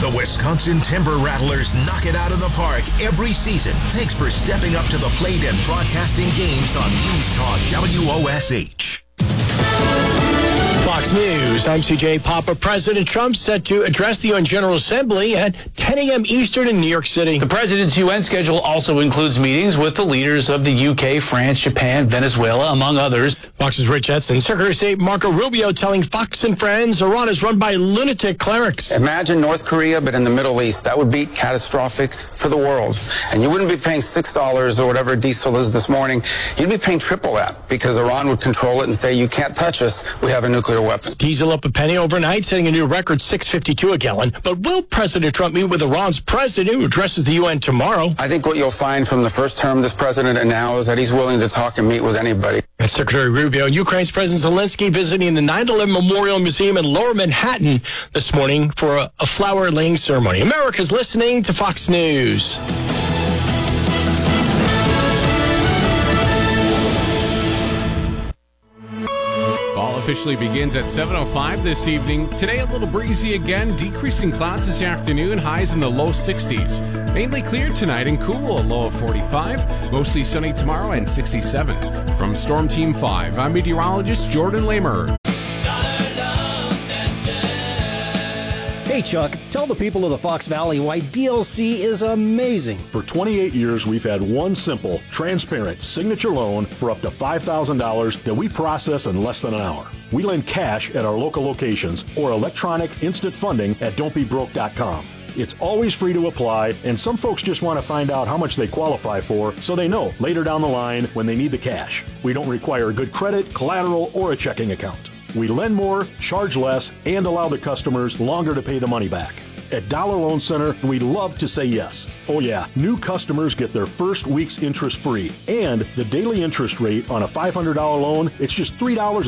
The Wisconsin Timber Rattlers knock it out of the park every season. Thanks for stepping up to the plate and broadcasting games on News Talk WOSH. Fox News, I'm CJ Papa. President Trump set to address the UN General Assembly at 10 a.m. Eastern in New York City. The president's UN schedule also includes meetings with the leaders of the UK, France, Japan, Venezuela, among others. Fox's Rich Edson. Secretary of State Marco Rubio telling Fox and Friends Iran is run by lunatic clerics. Imagine North Korea, but in the Middle East. That would be catastrophic for the world. And you wouldn't be paying $6 or whatever diesel is this morning. You'd be paying triple that because Iran would control it and say, you can't touch us. We have a nuclear weapon. Diesel up a penny overnight, setting a new record $6.52 a gallon. But will President Trump meet with Iran's president, who addresses the UN tomorrow? I think what you'll find from the first term of this president and now is that he's willing to talk and meet with anybody. And Secretary Rubio and Ukraine's President Zelensky visiting the 9/11 Memorial Museum in Lower Manhattan this morning for a flower-laying ceremony. America's listening to Fox News. Fall officially begins at 7:05 this evening. Today a little breezy again, decreasing clouds this afternoon, highs in the low 60s. Mainly clear tonight and cool, a low of 45. Mostly sunny tomorrow and 67. From Storm Team 5, I'm meteorologist Jordan Lamer. Hey Chuck, tell the people of the Fox Valley why DLC is amazing. For 28 years, we've had one simple, transparent signature loan for up to $5,000 that we process in less than an hour. We lend cash at our local locations or electronic instant funding at don'tbebroke.com. It's always free to apply, and some folks just want to find out how much they qualify for so they know later down the line when they need the cash. We don't require good credit, collateral, or a checking account. We lend more, charge less, and allow the customers longer to pay the money back. At Dollar Loan Center, we love to say yes. Oh yeah, new customers get their first week's interest free. And the daily interest rate on a $500 loan, it's just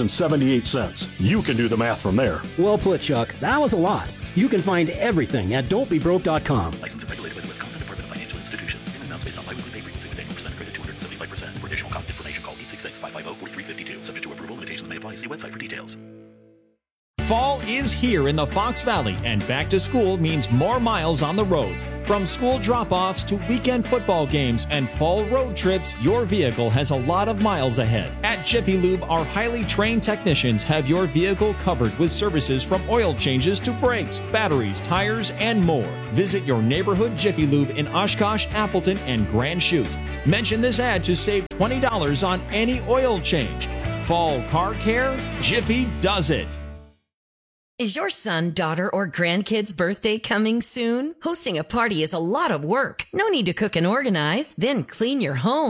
$3.78. You can do the math from there. Well put, Chuck. That was a lot. You can find everything at don'tbebroke.com. Licensed and regulated by the Wisconsin Department of Financial Institutions. Payment amounts based on biweekly pay frequency with annual percent credit 275%. For additional cost information, call 866-550-4352. Subject to approval, limitations may apply. See website for details. Fall is here in the Fox Valley, and back to school means more miles on the road. From school drop-offs to weekend football games and fall road trips, your vehicle has a lot of miles ahead. At Jiffy Lube, our highly trained technicians have your vehicle covered with services from oil changes to brakes, batteries, tires, and more. Visit your neighborhood Jiffy Lube in Oshkosh, Appleton, and Grand Chute. Mention this ad to save $20 on any oil change. Fall car care? Jiffy does it. Is your son, daughter, or grandkid's birthday coming soon? Hosting a party is a lot of work. No need to cook and organize, then clean your home.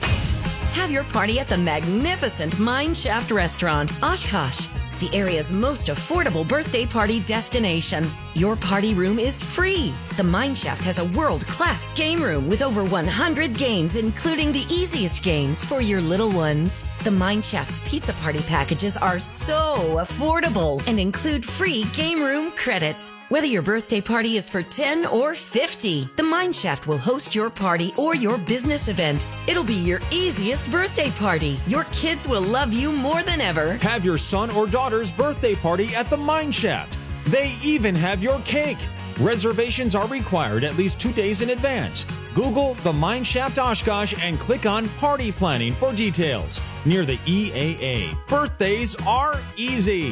Have your party at the magnificent Mine Shaft Restaurant, Oshkosh, the area's most affordable birthday party destination. Your party room is free. The Mine Shaft has a world-class game room with over 100 games, including the easiest games for your little ones. The Mine Shaft's pizza party packages are so affordable and include free game room credits. Whether your birthday party is for 10 or 50, the Mine Shaft will host your party or your business event. It'll be your easiest birthday party. Your kids will love you more than ever. Have your son or daughter's birthday party at the Mine Shaft. They even have your cake. Reservations are required at least 2 days in advance. Google the Mine Shaft Oshkosh and click on Party Planning for details. Near the EAA. Birthdays are easy.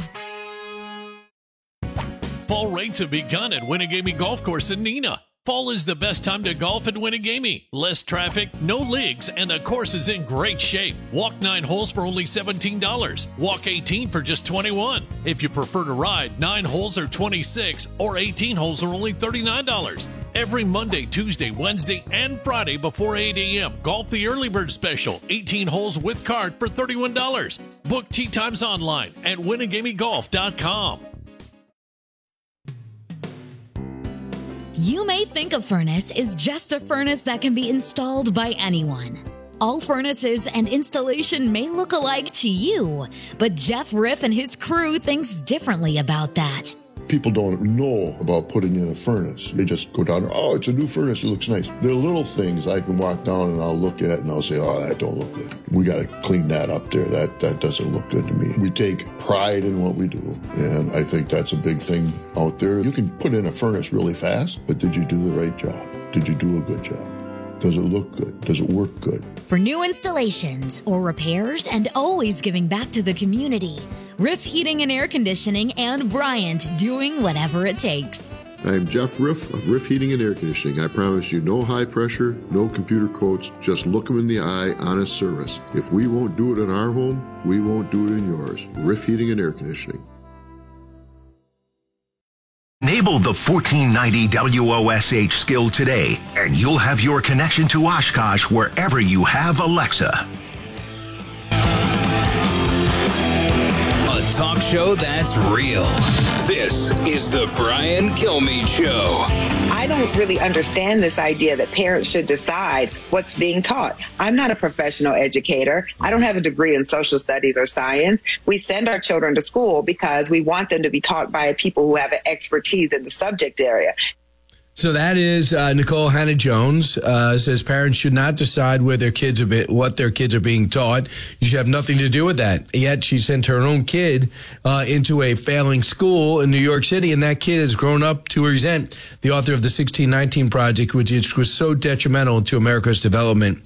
Fall rates have begun at Winnegamie Golf Course in Neenah. Fall is the best time to golf at Winnegamie. Less traffic, no leagues, and the course is in great shape. Walk 9 holes for only $17. Walk 18 for just $21. If you prefer to ride, 9 holes are $26, or 18 holes are only $39. Every Monday, Tuesday, Wednesday, and Friday before 8 a.m. Golf the Early Bird Special, 18 holes with cart for $31. Book tee times online at WinnegamieGolf.com. You may think a furnace is just a furnace that can be installed by anyone. All furnaces and installation may look alike to you, but Jeff Riff and his crew thinks differently about that. People don't know about putting in a furnace. They just go down, oh, it's a new furnace, it looks nice. There are little things I can walk down and I'll look at and I'll say, oh, that don't look good. We got to clean that up there. That doesn't look good to me. We take pride in what we do, and I think that's a big thing out there. You can put in a furnace really fast, but did you do the right job? Did you do a good job? Does it look good? Does it work good? For new installations or repairs and always giving back to the community, Riff Heating and Air Conditioning and Bryant, doing whatever it takes. I'm Jeff Riff of Riff Heating and Air Conditioning. I promise you no high pressure, no computer quotes, just look them in the eye, honest service. If we won't do it in our home, we won't do it in yours. Riff Heating and Air Conditioning. Enable the 1490 WOSH skill today, and you'll have your connection to Oshkosh wherever you have Alexa. A talk show that's real. This is the Brian Kilmeade Show. I don't really understand this idea that parents should decide what's being taught. I'm not a professional educator. I don't have a degree in social studies or science. We send our children to school because we want them to be taught by people who have an expertise in the subject area. So that is Nicole Hannah-Jones says parents should not decide what their kids are being taught. You should have nothing to do with that. Yet she sent her own kid into a failing school in New York City, and that kid has grown up to resent the author of the 1619 Project, which was so detrimental to America's development.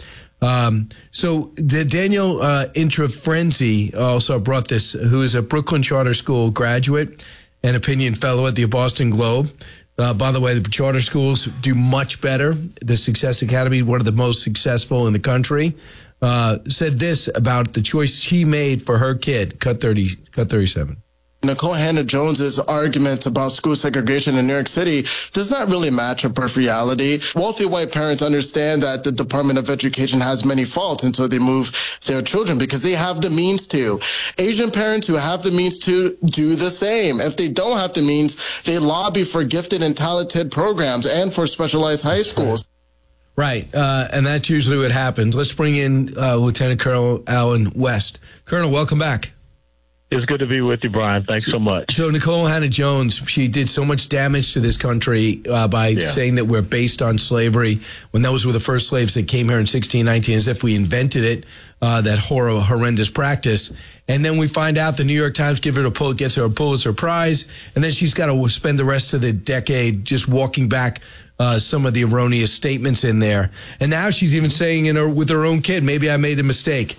So the Daniel Intrafrenzi also brought this, who is a Brooklyn Charter School graduate and opinion fellow at the Boston Globe. By the way, the charter schools do much better. The Success Academy, one of the most successful in the country, said this about the choice she made for her kid. Cut 37. Nicole Hannah-Jones's argument about school segregation in New York City does not really match up with reality. Wealthy white parents understand that the Department of Education has many faults, and so they move their children because they have the means to. Asian parents who have the means to do the same. If they don't have the means, they lobby for gifted and talented programs and for specialized high schools. Right, and that's usually what happens. Let's bring in Lieutenant Colonel Alan West. Colonel, welcome back. It's good to be with you, Brian. Thanks so much. So Nicole Hannah-Jones, she did so much damage to this country by saying that we're based on slavery when those were the first slaves that came here in 1619, as if we invented it, that horrendous practice. And then we find out the New York Times gets her a Pulitzer Prize, and then she's got to spend the rest of the decade just walking back some of the erroneous statements in there. And now she's even saying with her own kid, maybe I made a mistake.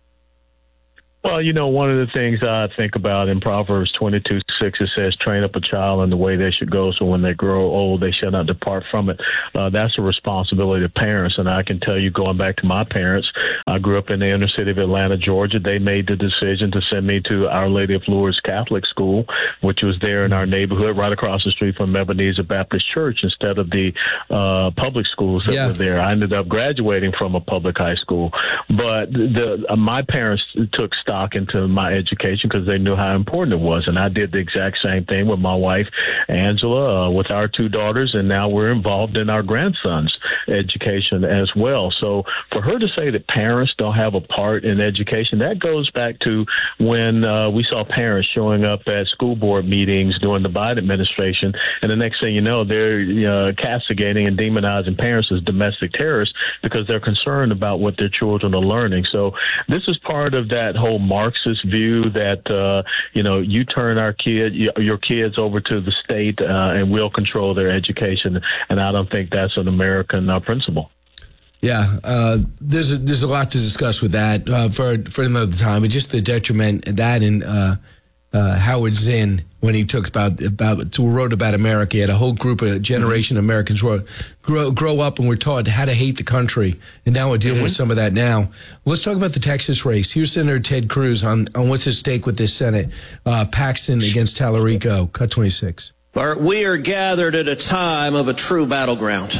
Well, you know, one of the things I think about in Proverbs 22:6, it says, train up a child in the way they should go, so when they grow old, they shall not depart from it. That's a responsibility of parents. And I can tell you, going back to my parents, I grew up in the inner city of Atlanta, Georgia. They made the decision to send me to Our Lady of Lourdes Catholic School, which was there in our neighborhood, right across the street from Ebenezer Baptist Church, instead of the public schools that were there. I ended up graduating from a public high school. But my parents took stock into my education because they knew how important it was. And I did the exact same thing with my wife, Angela, with our two daughters, and now we're involved in our grandson's education as well. So for her to say that parents don't have a part in education, that goes back to when we saw parents showing up at school board meetings during the Biden administration, and the next thing you know, they're castigating and demonizing parents as domestic terrorists because they're concerned about what their children are learning. So this is part of that whole Marxist view that, you turn your kids over to the state and we'll control their education. And I don't think that's an American principle. Yeah, there's a lot to discuss with that for another time, but just the detriment that and Howard Zinn, when he talks wrote about America, he had a whole group, a generation of Americans grow up and were taught how to hate the country, and now we're dealing with some of that now. Let's talk about the Texas race. Here's Senator Ted Cruz on what's at stake with this Senate. Paxton against Tallarico, cut 26. We are gathered at a time of a true battleground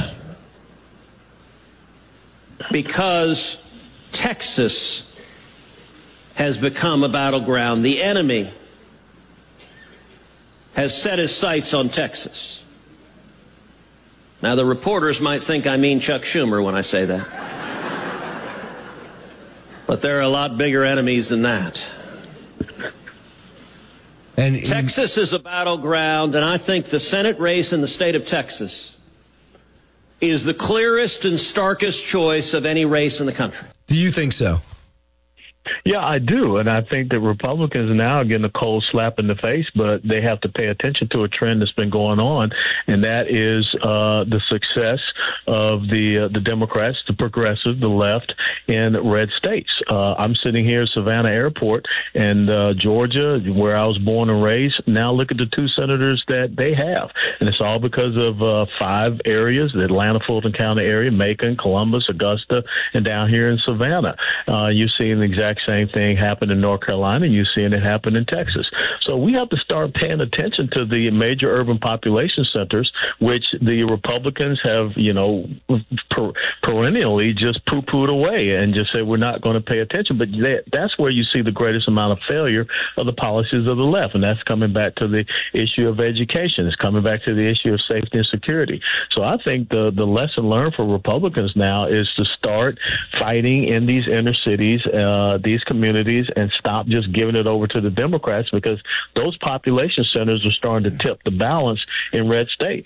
because Texas has become a battleground. The enemy has set his sights on Texas. Now, the reporters might think I mean Chuck Schumer when I say that. But there are a lot bigger enemies than that. And Texas is a battleground, and I think the Senate race in the state of Texas is the clearest and starkest choice of any race in the country. Do you think so? Yeah, I do. And I think that Republicans now are getting a cold slap in the face, but they have to pay attention to a trend that's been going on, and that is the success of the Democrats, the progressive, the left in red states. I'm sitting here at Savannah Airport in Georgia, where I was born and raised. Now look at the two senators that they have. And it's all because of 5 areas, the Atlanta, Fulton County area, Macon, Columbus, Augusta, and down here in Savannah. You're seeing the exact same thing happen in North Carolina. You're seeing it happen in Texas. So we have to start paying attention to the major urban population centers, which the Republicans have, perennially just poo-pooed away and just said we're not going to pay attention. But that's where you see the greatest amount of failure of the policies of the left, and that's coming back to the issue of education. It's coming back to the issue of safety and security. So I think the lesson learned for Republicans now is to start fighting in these inner cities, these communities, and stop just giving it over to the Democrats, because those population centers are starting to tip the balance in red states.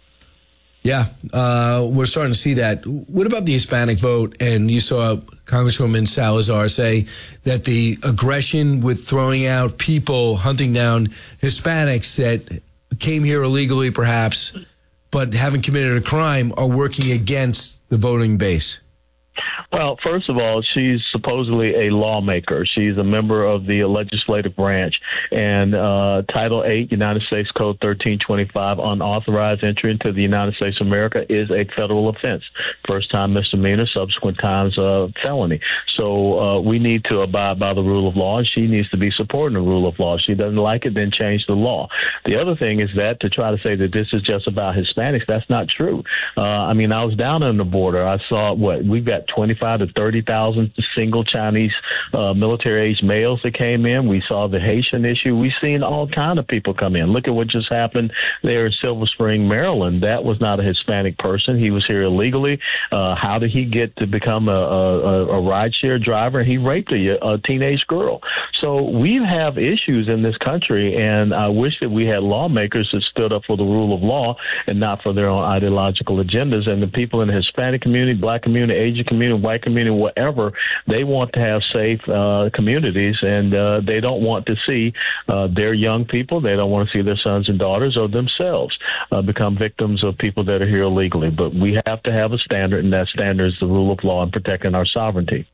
Yeah, we're starting to see that. What about the Hispanic vote? And you saw Congresswoman Salazar say that the aggression with throwing out people, hunting down Hispanics that came here illegally perhaps, but haven't committed a crime, are working against the voting base. Well, first of all, she's supposedly a lawmaker. She's a member of the legislative branch. And Title 8, United States Code 1325, unauthorized entry into the United States of America is a federal offense. First time misdemeanor, subsequent times felony. So we need to abide by the rule of law, and she needs to be supporting the rule of law. If she doesn't like it, then change the law. The other thing is that to try to say that this is just about Hispanics, that's not true. I was down on the border. I saw we've got 25 to 30,000 single Chinese military-age males that came in. We saw the Haitian issue. We've seen all kind of people come in. Look at what just happened there in Silver Spring, Maryland. That was not a Hispanic person. He was here illegally. How did he get to become a rideshare driver? He raped a teenage girl. So we have issues in this country, and I wish that we had lawmakers that stood up for the rule of law and not for their own ideological agendas. And the people in the Hispanic community, Black community, Asian community, white community, whatever, they want to have safe communities, and they don't want to see their young people, they don't want to see their sons and daughters or themselves become victims of people that are here illegally. But we have to have a standard, and that standard is the rule of law and protecting our sovereignty.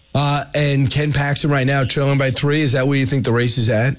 And Ken Paxton right now trailing by 3. Is that where you think the race is at?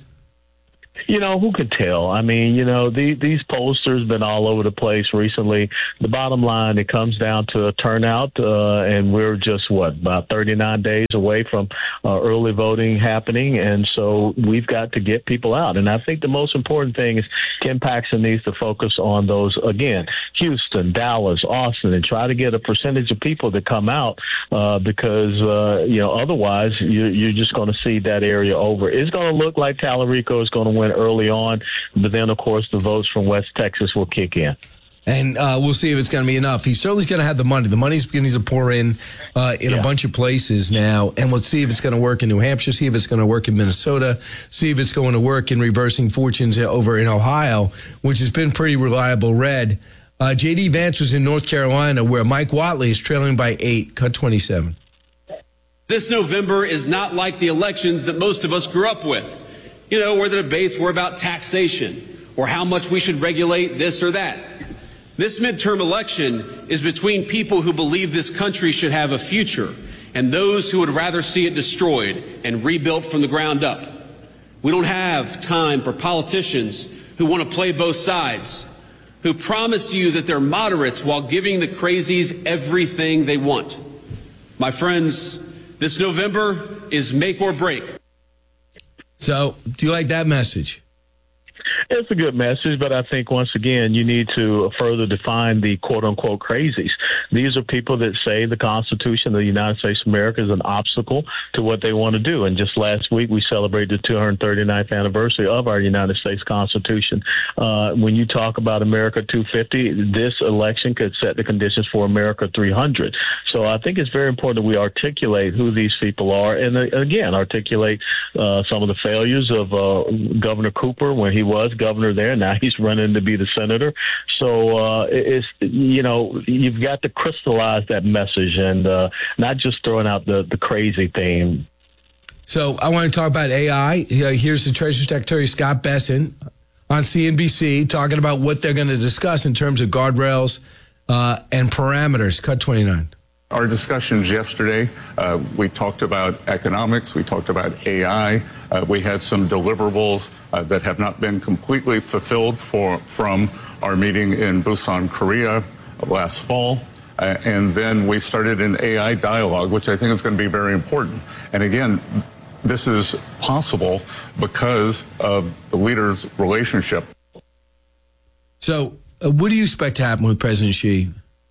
Who could tell? These pollsters have been all over the place recently. The bottom line, it comes down to a turnout, and we're just, about 39 days away from early voting happening, and so we've got to get people out. And I think the most important thing is Ken Paxton needs to focus on those, again, Houston, Dallas, Austin, and try to get a percentage of people to come out because, otherwise you're just going to see that area over. It's going to look like Tallarico is going to win early on, but then, of course, the votes from West Texas will kick in. And we'll see if it's going to be enough. He's certainly going to have the money. The money's going to pour in a bunch of places now. And we'll see if it's going to work in New Hampshire, see if it's going to work in Minnesota, see if it's going to work in reversing fortunes over in Ohio, which has been pretty reliable red. J.D. Vance was in North Carolina, where Mike Whatley is trailing by 8, cut 27. This November is not like the elections that most of us grew up with. Where the debates were about taxation or how much we should regulate this or that. This midterm election is between people who believe this country should have a future and those who would rather see it destroyed and rebuilt from the ground up. We don't have time for politicians who want to play both sides, who promise you that they're moderates while giving the crazies everything they want. My friends, this November is make or break. So, do you like that message? It's a good message, but I think once again you need to further define the quote-unquote crazies. These are people that say the Constitution of the United States of America is an obstacle to what they want to do. And just last week we celebrated the 239th anniversary of our United States Constitution. When you talk about America 250, this election could set the conditions for America 300. So I think it's very important that we articulate who these people are, and again, articulate some of the failures of Governor Cooper when he was governor there. Now he's running to be the senator. So it's, you've got to crystallize that message and not just throwing out the crazy thing. So I want to talk about AI. Here's the Treasury Secretary Scott Bessent on CNBC talking about what they're going to discuss in terms of guardrails and parameters. Cut 29. Our discussions yesterday, we talked about economics, we talked about AI, we had some deliverables that have not been completely fulfilled from our meeting in Busan, Korea last fall. And then we started an AI dialogue, which I think is going to be very important. And again, this is possible because of the leaders' relationship. So what do you expect to happen with President Xi?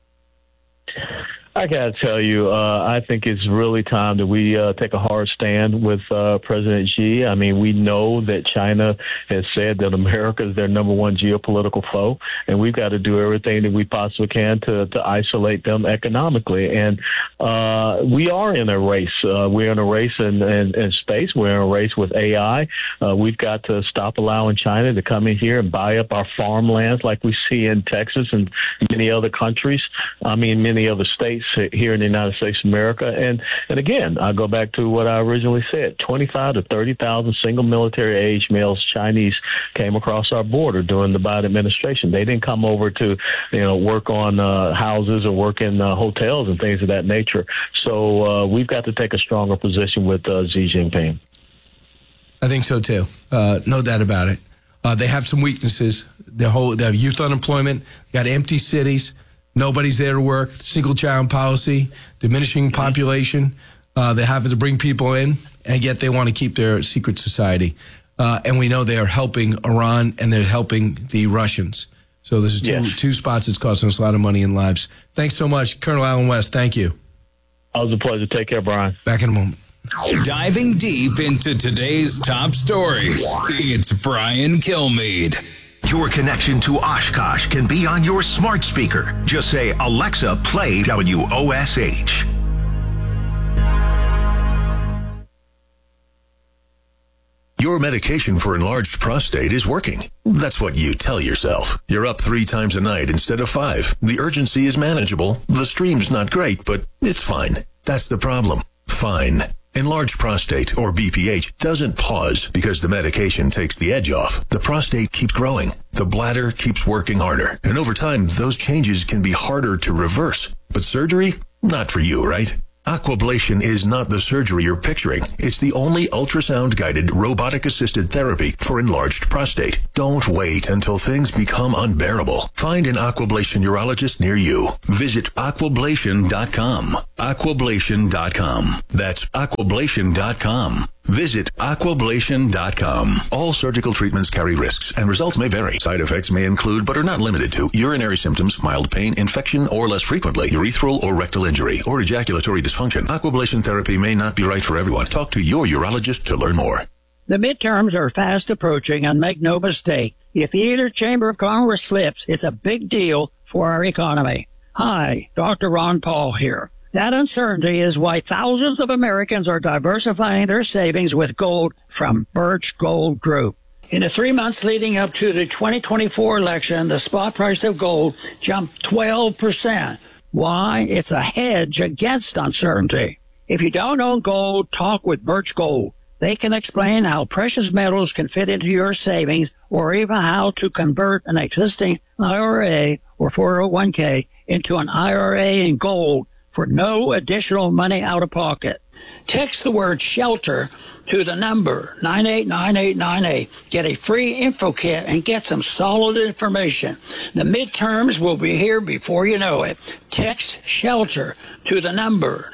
I got to tell you, I think it's really time that we take a hard stand with President Xi. I mean, we know that China has said that America is their number one geopolitical foe, and we've got to do everything that we possibly can to isolate them economically. And we are in a race. We're in a race in space. We're in a race with AI. We've got to stop allowing China to come in here and buy up our farmlands like we see in Texas and many other countries. I mean, many other states here in the United States of America. And again, I go back to what I originally said, 25 to 30,000 single military age males, Chinese, came across our border during the Biden administration. They didn't come over to, work on houses or work in hotels and things of that nature. So we've got to take a stronger position with Xi Jinping. I think so too. No doubt about it. They have some weaknesses. They have youth unemployment, got empty cities. Nobody's there to work, single child policy, diminishing population. They have to bring people in, and yet they want to keep their secret society. And we know they are helping Iran and they're helping the Russians. So there's two spots that's costing us a lot of money and lives. Thanks so much, Colonel Allen West. Thank you. Always a pleasure. Take care, Brian. Back in a moment. Diving deep into today's top stories, it's Brian Kilmeade. Your connection to Oshkosh can be on your smart speaker. Just say, Alexa, play WOSH. Your medication for enlarged prostate is working. That's what you tell yourself. You're up 3 times a night instead of 5. The urgency is manageable. The stream's not great, but it's fine. That's the problem. Fine. Enlarged prostate, or BPH, doesn't pause because the medication takes the edge off. The prostate keeps growing. The bladder keeps working harder. And over time, those changes can be harder to reverse. But surgery? Not for you, right? Aquablation is not the surgery you're picturing. It's the only ultrasound-guided, robotic-assisted therapy for enlarged prostate. Don't wait until things become unbearable. Find an Aquablation urologist near you. Visit aquablation.com. Aquablation.com. That's aquablation.com. Visit aquablation.com. All surgical treatments carry risks, and results may vary. Side effects may include, but are not limited to, urinary symptoms, mild pain, infection, or less frequently, urethral or rectal injury, or ejaculatory dysfunction. Aquablation therapy may not be right for everyone. Talk to your urologist to learn more. The midterms are fast approaching, and make no mistake, if either chamber of Congress flips, it's a big deal for our economy. Hi, Dr. Ron Paul here. That uncertainty is why thousands of Americans are diversifying their savings with gold from Birch Gold Group. In the 3 months leading up to the 2024 election, the spot price of gold jumped 12%. Why? It's a hedge against uncertainty. If you don't own gold, talk with Birch Gold. They can explain how precious metals can fit into your savings, or even how to convert an existing IRA or 401k into an IRA in gold for no additional money out of pocket. Text the word SHELTER to the number 989898. Get a free info kit and get some solid information. The midterms will be here before you know it. Text SHELTER to the number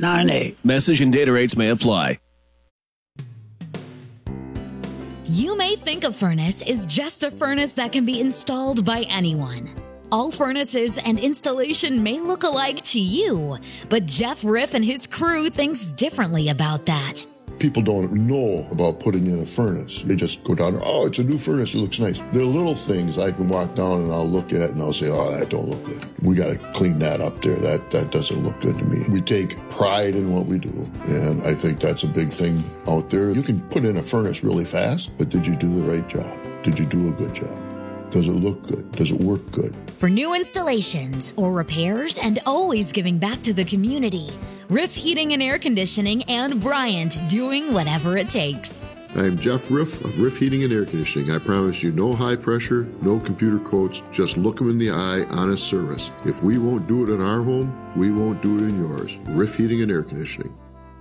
989898. Message and data rates may apply. You may think a furnace is just a furnace that can be installed by anyone. All furnaces and installation may look alike to you, but Jeff Riff and his crew thinks differently about that. People don't know about putting in a furnace. They just go down, oh, it's a new furnace, it looks nice. There are little things I can walk down and I'll look at and I'll say, oh, that don't look good. We got to clean that up there. That doesn't look good to me. We take pride in what we do, and I think that's a big thing out there. You can put in a furnace really fast, but did you do the right job? Did you do a good job? Does it look good? Does it work good? For new installations or repairs and always giving back to the community, Riff Heating and Air Conditioning and Bryant doing whatever it takes. I'm Jeff Riff of Riff Heating and Air Conditioning. I promise you no high pressure, no computer quotes, just look them in the eye, honest service. If we won't do it in our home, we won't do it in yours. Riff Heating and Air Conditioning.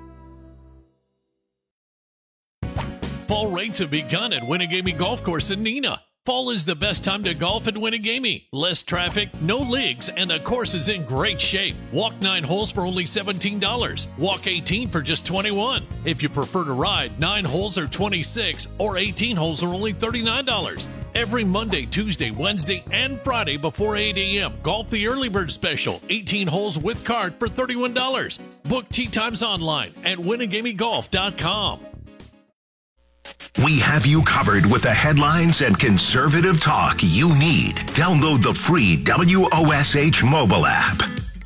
Fall rates have begun at Winnegamie Golf Course in Neenah. Fall is the best time to golf at Winnegamie. Less traffic, no leagues, and the course is in great shape. Walk 9 holes for only $17. Walk 18 for just $21. If you prefer to ride, 9 holes are $26, or 18 holes are only $39. Every Monday, Tuesday, Wednesday, and Friday before 8 a.m., golf the Early Bird Special, 18 holes with cart for $31. Book tee times online at WinnegamieGolf.com. We have you covered with the headlines and conservative talk you need. Download the free WOSH mobile app.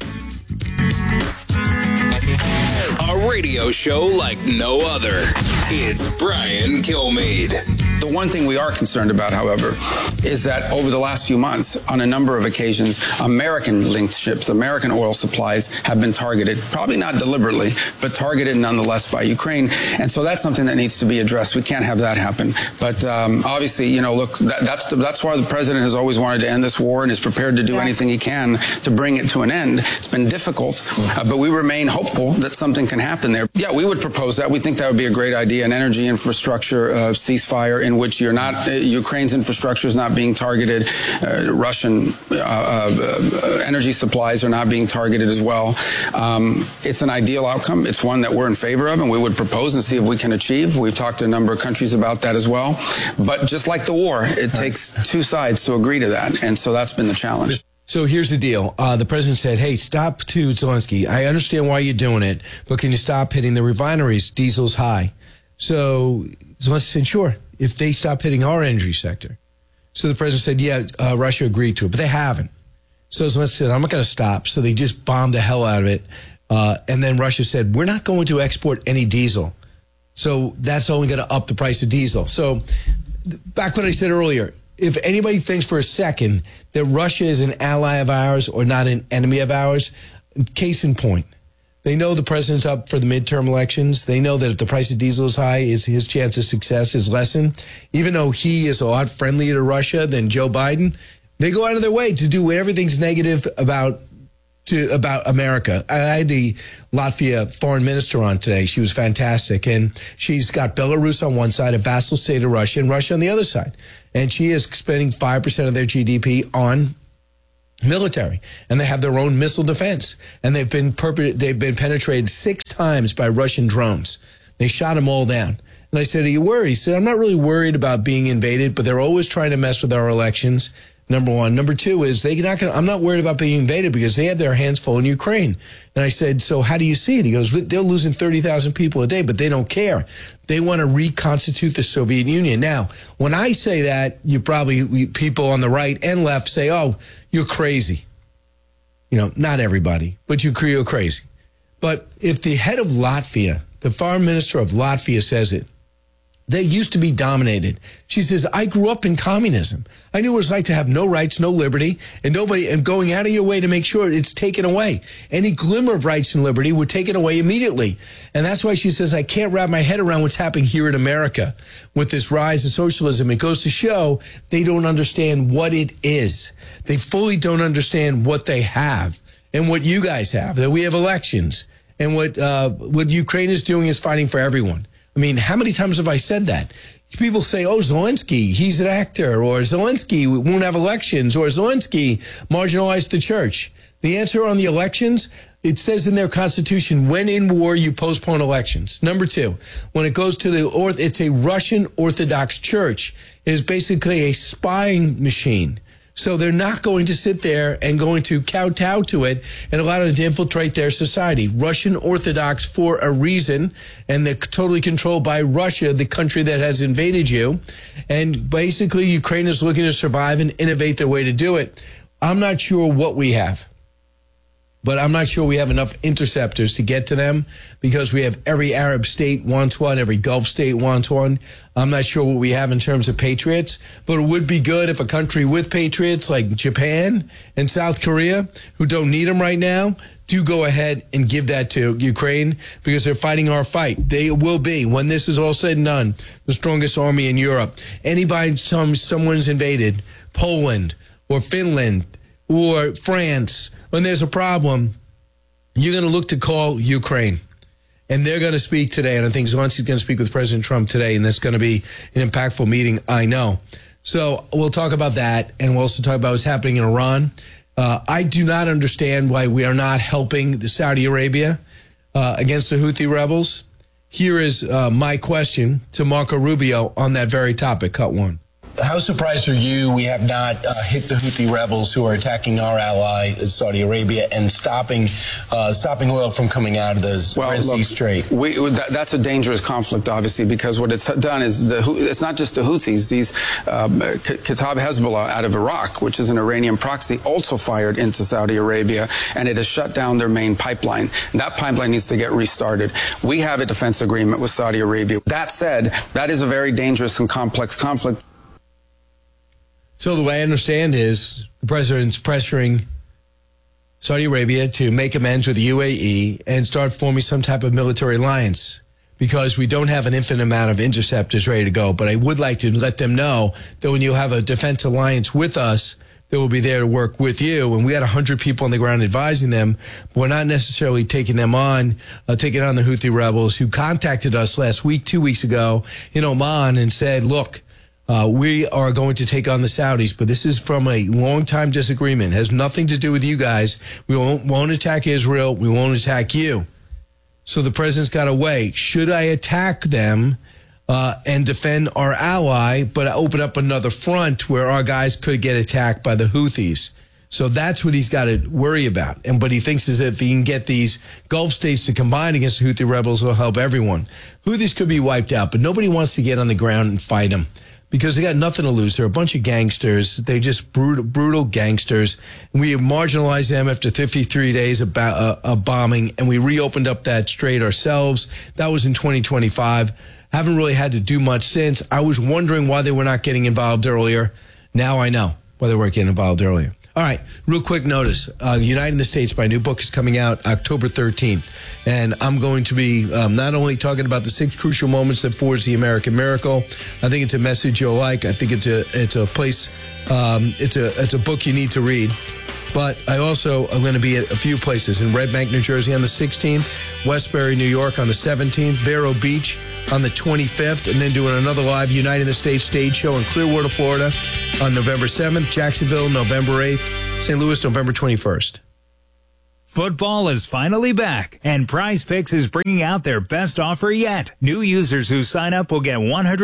A radio show like no other. It's Brian Kilmeade. The one thing we are concerned about, however, is that over the last few months, on a number of occasions, American-linked ships, American oil supplies have been targeted, probably not deliberately, but targeted nonetheless by Ukraine. And so that's something that needs to be addressed. We can't have that happen. But obviously, look, that's why the president has always wanted to end this war and is prepared to do anything he can to bring it to an end. It's been difficult, but we remain hopeful that something can happen there. Yeah, we would propose that. We think that would be a great idea, an energy infrastructure ceasefire in which you're not, Ukraine's infrastructure is not being targeted. Russian energy supplies are not being targeted as well. It's an ideal outcome. It's one that we're in favor of and we would propose and see if we can achieve. We've talked to a number of countries about that as well. But just like the war, it takes two sides to agree to that. And so that's been the challenge. So here's the deal. The president said, hey, stop to Zelensky. I understand why you're doing it, but can you stop hitting the refineries? Diesel's high. So Zelensky said, sure, if they stop hitting our energy sector. So the president said, yeah, Russia agreed to it, but they haven't. So Zelensky said, I'm not going to stop. So they just bombed the hell out of it. And then Russia said, we're not going to export any diesel. So that's only going to up the price of diesel. So back what I said earlier, if anybody thinks for a second that Russia is an ally of ours or not an enemy of ours, case in point. They know the president's up for the midterm elections. They know that if the price of diesel is high, his chance of success is lessened. Even though he is a lot friendlier to Russia than Joe Biden, they go out of their way to do everything's negative about America. I had the Latvia foreign minister on today. She was fantastic. And she's got Belarus on one side, a vassal state of Russia, and Russia on the other side. And she is spending 5% of their GDP on military, and they have their own missile defense, and they've been penetrated 6 times by Russian drones. They shot them all down. And I said, are you worried? He said, I'm not really worried about being invaded, but they're always trying to mess with our elections. Number one. Number two is I'm not worried about being invaded because they have their hands full in Ukraine. And I said, so how do you see it? He goes, they're losing 30,000 people a day, but they don't care. They want to reconstitute the Soviet Union. Now, when I say that, people on the right and left say, oh, you're crazy. Not everybody, but you're crazy. But if the head of Latvia, the foreign minister of Latvia says it, they used to be dominated. She says, I grew up in communism. I knew what it was like to have no rights, no liberty, and going out of your way to make sure it's taken away. Any glimmer of rights and liberty were taken away immediately. And that's why she says, I can't wrap my head around what's happening here in America with this rise of socialism. It goes to show they don't understand what it is. They fully don't understand what they have and what you guys have, that we have elections. And what Ukraine is doing is fighting for everyone. I mean, how many times have I said that? People say, oh, Zelensky, he's an actor, or Zelensky won't have elections, or Zelensky marginalized the church. The answer on the elections, it says in their constitution, when in war, you postpone elections. Number two, when it goes to it's a Russian Orthodox church. It is basically a spying machine. So they're not going to sit there and going to kowtow to it and allow it to infiltrate their society. Russian Orthodox for a reason, and they're totally controlled by Russia, the country that has invaded you. And basically, Ukraine is looking to survive and innovate their way to do it. I'm not sure what we have. But I'm not sure we have enough interceptors to get to them because we have every Arab state wants one, every Gulf state wants one. I'm not sure what we have in terms of patriots, but it would be good if a country with patriots like Japan and South Korea, who don't need them right now, do go ahead and give that to Ukraine because they're fighting our fight. They will be, when this is all said and done, the strongest army in Europe. Anybody, someone's invaded Poland or Finland or France, when there's a problem, you're going to look to call Ukraine. And they're going to speak today. And I think Zelensky's going to speak with President Trump today. And that's going to be an impactful meeting, I know. So we'll talk about that. And we'll also talk about what's happening in Iran. I do not understand why we are not helping the Saudi Arabia against the Houthi rebels. Here is my question to Marco Rubio on that very topic. Cut one. How surprised are you we have not hit the Houthi rebels who are attacking our ally, Saudi Arabia, and stopping oil from coming out of the Red Sea Strait? That's a dangerous conflict, obviously, because what it's done is it's not just the Houthis. These Kataib Hezbollah out of Iraq, which is an Iranian proxy, also fired into Saudi Arabia, and it has shut down their main pipeline. And that pipeline needs to get restarted. We have a defense agreement with Saudi Arabia. That said, that is a very dangerous and complex conflict. So the way I understand is the president's pressuring Saudi Arabia to make amends with the UAE and start forming some type of military alliance because we don't have an infinite amount of interceptors ready to go. But I would like to let them know that when you have a defense alliance with us, they will be there to work with you. And we got 100 people on the ground advising them. But we're not necessarily taking them on, taking on the Houthi rebels who contacted us last week, 2 weeks ago in Oman and said, look, we are going to take on the Saudis, but this is from a long-time disagreement. It has nothing to do with you guys. We won't attack Israel. We won't attack you. So the president's got to weigh. Should I attack them and defend our ally, but open up another front where our guys could get attacked by the Houthis? So that's what he's got to worry about. But he thinks as if he can get these Gulf states to combine against the Houthi rebels, will help everyone. Houthis could be wiped out, but nobody wants to get on the ground and fight them. Because they got nothing to lose. They're a bunch of gangsters. They're just brutal gangsters. And we marginalized them after 53 days of bombing, and we reopened up that strait ourselves. That was in 2025. Haven't really had to do much since. I was wondering why they were not getting involved earlier. Now I know why they weren't getting involved earlier. All right, real quick notice. Uniting the States, my new book is coming out October 13th. And I'm going to be not only talking about the 6 crucial moments that forged the American miracle. I think it's a message you'll like. I think it's a place, it's a book you need to read. But I also am going to be at a few places in Red Bank, New Jersey on the 16th, Westbury, New York on the 17th, Vero Beach on the 25th, and then doing another live Uniting the States stage show in Clearwater, Florida on November 7th, Jacksonville, November 8th, St. Louis, November 21st. Football is finally back, and Prize Picks is bringing out their best offer yet. New users who sign up will get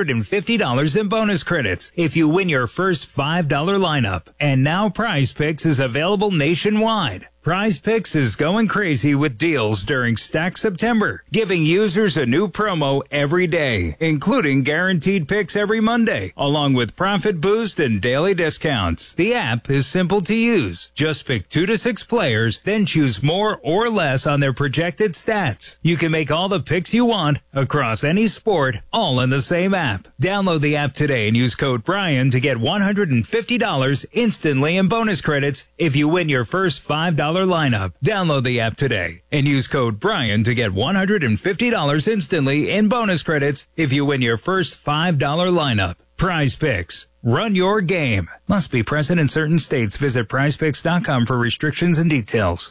$150 in bonus credits if you win your first $5 lineup. And now Prize Picks is available nationwide. Prize Picks is going crazy with deals during Stack September, giving users a new promo every day, including guaranteed picks every Monday, along with profit boost and daily discounts. The app is simple to use. Just pick 2 to 6 players, then choose more or less on their projected stats. You can make all the picks you want across any sport, all in the same app. Download the app today and use code Brian to get $150 instantly in bonus credits if you win your first $5 lineup. Download the app today and use code Brian to get $150 instantly in bonus credits if you win your first $5 lineup. Prize Picks. Run your game. Must be present in certain states. Visit prizepicks.com for restrictions and details.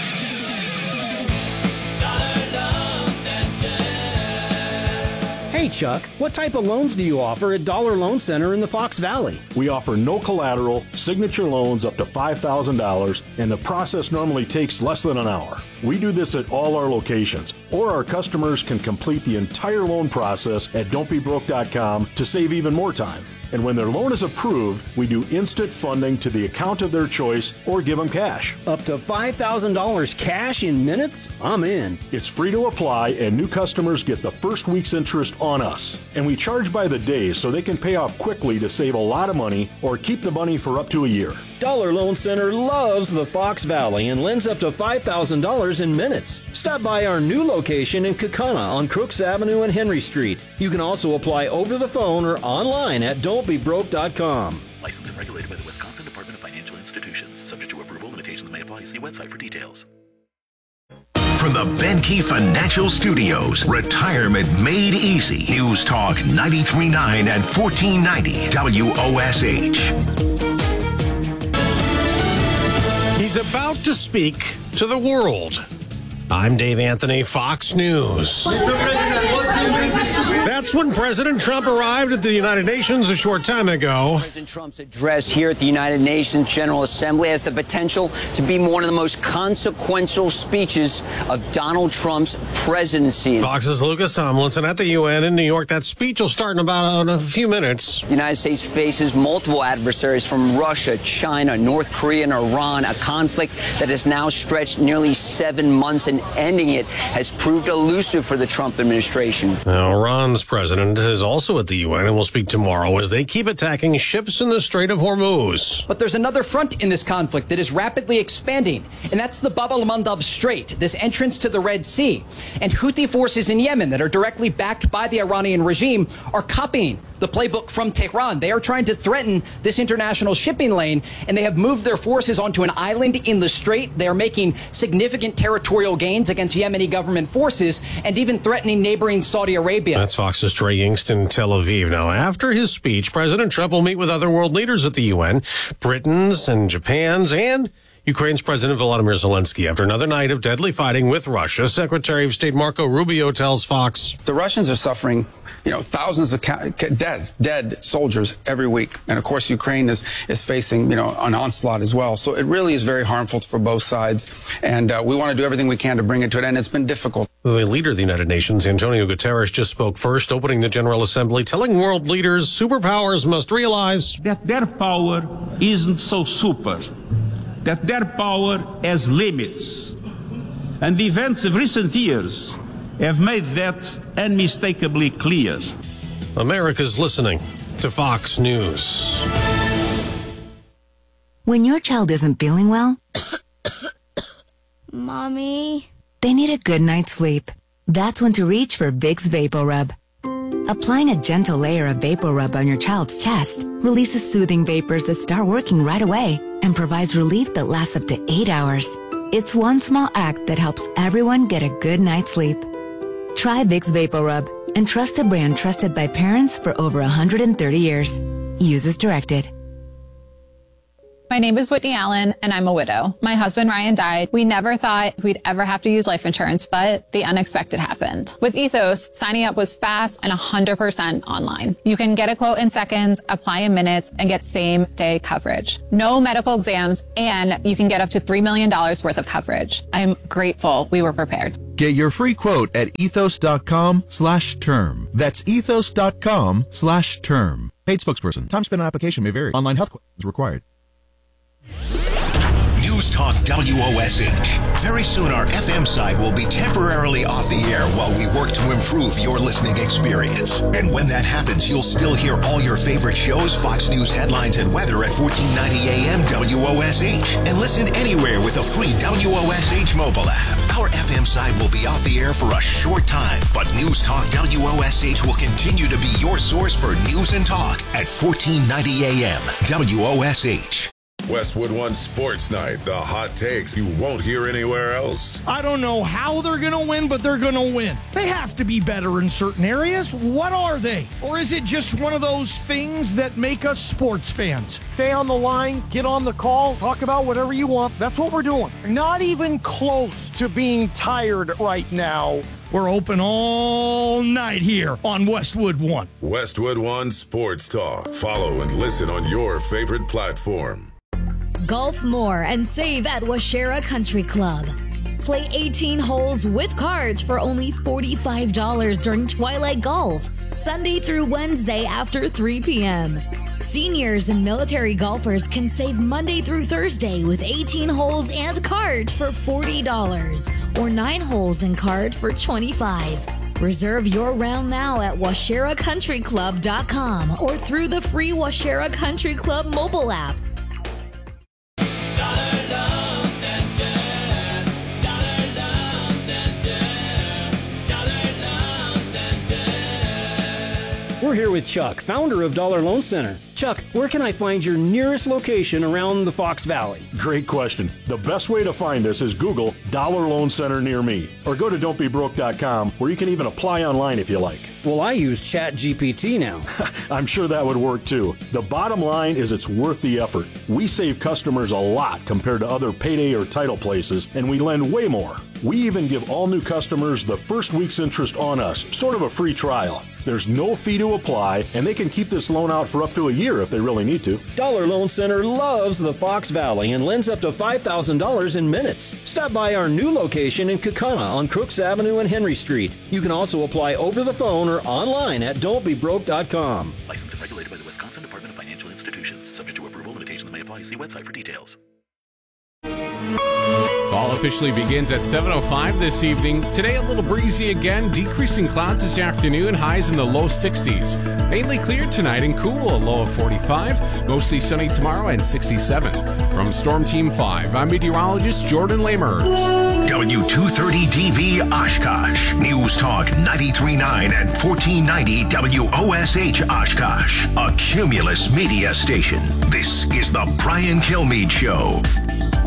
Hey, Chuck, what type of loans do you offer at Dollar Loan Center in the Fox Valley? We offer no collateral, signature loans up to $5,000, and the process normally takes less than an hour. We do this at all our locations, or our customers can complete the entire loan process at don'tbebroke.com to save even more time. And when their loan is approved, we do instant funding to the account of their choice or give them cash. Up to $5,000 cash in minutes? I'm in. It's free to apply, and new customers get the first week's interest on us. And we charge by the day so they can pay off quickly to save a lot of money or keep the money for up to a year. Dollar Loan Center loves the Fox Valley and lends up to $5,000 in minutes. Stop by our new location in Kaukauna on Crooks Avenue and Henry Street. You can also apply over the phone or online at don'tbebroke.com. Licensed and regulated by the Wisconsin Department of Financial Institutions. Subject to approval, limitations may apply. See website for details. From the Benke Financial Studios, retirement made easy. News Talk 93.9 and 1490 WOSH. He's about to speak to the world. I'm Dave Anthony, Fox News. That's when President Trump arrived at the United Nations a short time ago. President Trump's address here at the United Nations General Assembly has the potential to be one of the most consequential speeches of Donald Trump's presidency. Fox's Lucas Tomlinson at the UN in New York. That speech will start in about a few minutes. The United States faces multiple adversaries from Russia, China, North Korea, and Iran, a conflict that has now stretched nearly 7 months, and ending it has proved elusive for the Trump administration. Now, Iran's president is also at the UN and will speak tomorrow as they keep attacking ships in the Strait of Hormuz. But there's another front in this conflict that is rapidly expanding, and that's the Bab el-Mandab Strait, this entrance to the Red Sea. And Houthi forces in Yemen that are directly backed by the Iranian regime are copying the playbook from Tehran. They are trying to threaten this international shipping lane, and they have moved their forces onto an island in the strait. They are making significant territorial gains against Yemeni government forces and even threatening neighboring Saudi Arabia. That's Fox's Trey Yingst in Tel Aviv. Now, after his speech, President Trump will meet with other world leaders at the UN, Britain's and Japan's, and Ukraine's President Volodymyr Zelensky. After another night of deadly fighting with Russia, Secretary of State Marco Rubio tells Fox, the Russians are suffering, thousands of dead soldiers every week. And of course, Ukraine is facing, an onslaught as well. So it really is very harmful for both sides. And we want to do everything we can to bring it to an end. It's been difficult. The leader of the United Nations, Antonio Guterres, just spoke first, opening the General Assembly, telling world leaders superpowers must realize that their power isn't so super, that their power has limits. And the events of recent years have made that unmistakably clear. America's listening to Fox News. When your child isn't feeling well, Mommy, they need a good night's sleep. That's when to reach for Vicks VapoRub. Applying a gentle layer of VapoRub on your child's chest releases soothing vapors that start working right away and provides relief that lasts up to 8 hours. It's one small act that helps everyone get a good night's sleep. Try Vicks VapoRub and trust a brand trusted by parents for over 130 years. Use as directed. My name is Whitney Allen, and I'm a widow. My husband, Ryan, died. We never thought we'd ever have to use life insurance, but the unexpected happened. With Ethos, signing up was fast and 100% online. You can get a quote in seconds, apply in minutes, and get same-day coverage. No medical exams, and you can get up to $3 million worth of coverage. I'm grateful we were prepared. Get your free quote at ethos.com/term. That's ethos.com/term. Paid spokesperson. Time spent on application may vary. Online health questions required. News Talk WOSH. Very soon our FM side will be temporarily off the air while we work to improve your listening experience. And when that happens, you'll still hear all your favorite shows, Fox News headlines and weather at 1490 AM WOSH. And listen anywhere with a free WOSH mobile app. Our FM side will be off the air for a short time, but News Talk WOSH will continue to be your source for news and talk at 1490 AM WOSH. Westwood One Sports Night, the hot takes you won't hear anywhere else. I don't know how they're going to win, but they're going to win. They have to be better in certain areas. What are they? Or is it just one of those things that make us sports fans? Stay on the line, get on the call, talk about whatever you want. That's what we're doing. Not even close to being tired right now. We're open all night here on Westwood One. Westwood One Sports Talk. Follow and listen on your favorite platform. Golf more and save at Washera Country Club. Play 18 holes with cards for only $45 during Twilight Golf, Sunday through Wednesday after 3 p.m. Seniors and military golfers can save Monday through Thursday with 18 holes and cards for $40 or 9 holes and cards for $25. Reserve your round now at WasheraCountryClub.com or through the free Washera Country Club mobile app. We're here with Chuck, founder of Dollar Loan Center. Chuck, where can I find your nearest location around the Fox Valley? Great question. The best way to find us is Google Dollar Loan Center near me, or go to don'tbebroke.com, where you can even apply online if you like. Well, I use ChatGPT now. I'm sure that would work too. The bottom line is it's worth the effort. We save customers a lot compared to other payday or title places, and we lend way more. We even give all new customers the first week's interest on us, sort of a free trial. There's no fee to apply, and they can keep this loan out for up to a year if they really need to. Dollar Loan Center loves the Fox Valley and lends up to $5,000 in minutes. Stop by our new location in Kaukauna on Crooks Avenue and Henry Street. You can also apply over the phone or online at don'tbebroke.com. Licensed and regulated by the Wisconsin Department of Financial Institutions. Subject to approval, limitations may apply. See website for details. Fall officially begins at 7:05 this evening. Today a little breezy again, decreasing clouds this afternoon, highs in the low 60s. Mainly clear tonight and cool, a low of 45. Mostly sunny tomorrow and 67. From Storm Team 5, I'm meteorologist Jordan Lamers. W230DV Oshkosh. News Talk 93.9 and 1490 WOSH Oshkosh. A Cumulus media station. This is the Brian Kilmeade Show.